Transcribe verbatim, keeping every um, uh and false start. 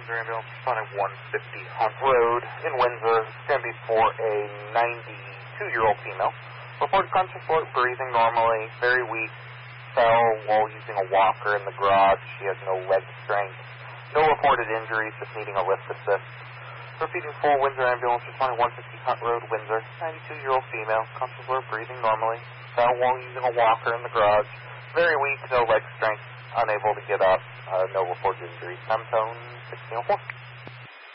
Windsor Ambulance, responding one fifty Hunt Road in Windsor. It's going to be for a ninety-two-year-old female. Reported conscious, alert, breathing normally, very weak, fell while using a walker in the garage. She has no leg strength. No reported injuries, just needing a lift assist. Repeating full Windsor Ambulance, responding one fifty Hunt Road, Windsor. ninety-two-year-old female, conscious, alert, breathing normally, fell while using a walker in the garage. Very weak, no leg strength, unable to get up, uh, no reported injuries. Time zone sixteen oh four.